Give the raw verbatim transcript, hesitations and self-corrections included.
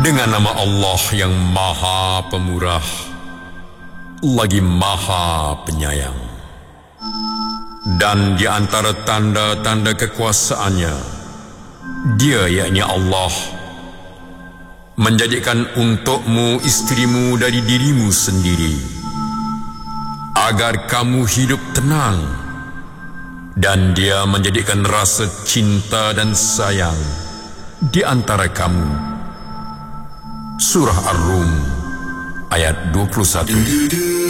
Dengan nama Allah yang Maha Pemurah, lagi Maha Penyayang. Dan di antara tanda-tanda kekuasaannya, Dia yakni Allah menjadikan untukmu isterimu dari dirimu sendiri, agar kamu hidup tenang, dan Dia menjadikan rasa cinta dan sayang di antara kamu. Surah Ar-Rum ayat dua puluh satu.